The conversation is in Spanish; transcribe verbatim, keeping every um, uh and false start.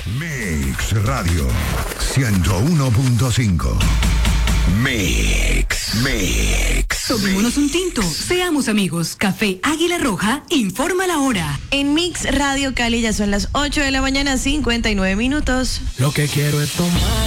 Mix Radio ciento uno punto cinco. Mix, Mix. Tomémonos un tinto, seamos amigos. Café Águila Roja informa la hora. En Mix Radio Cali ya son las ocho de la mañana, cincuenta y nueve minutos. Lo que quiero es tomar